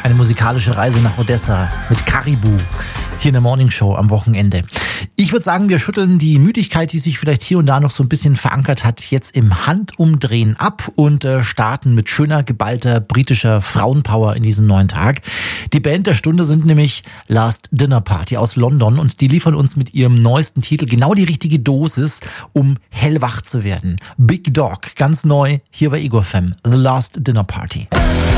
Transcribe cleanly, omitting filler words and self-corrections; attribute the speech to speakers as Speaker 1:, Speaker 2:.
Speaker 1: Eine musikalische Reise nach Odessa mit Caribou hier in der Morning Show am Wochenende. Ich würde sagen, wir schütteln die Müdigkeit, die sich vielleicht hier und da noch so ein bisschen verankert hat, jetzt im Handumdrehen ab und starten mit schöner, geballter britischer Frauenpower in diesem neuen Tag. Die Band der Stunde sind nämlich Last Dinner Party aus London und die liefern uns mit ihrem neuesten Titel genau die richtige Dosis, um hellwach zu werden. Big Dog, ganz neu, hier bei Ego FM, The Last Dinner Party.